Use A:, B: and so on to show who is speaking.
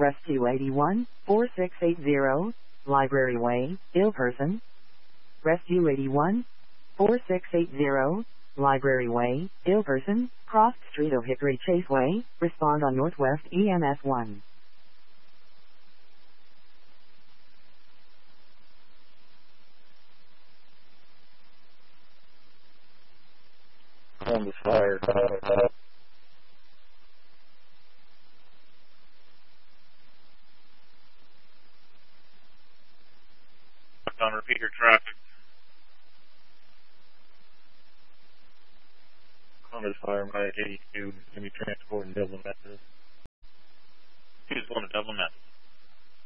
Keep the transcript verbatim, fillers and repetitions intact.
A: Rescue eighty-one, four six eight zero, Library Way, ill person. Rescue eighty-one, four six eight zero, Library Way, ill person, Cross Street O'Hickory Chase Way, respond on Northwest E M S one.
B: Columbus Fire. Uh,
C: On repeater traffic.
B: Columbus Fire, my eighty-two, can be transporting Dublin Methodist.
C: Who's going to Dublin Methodist?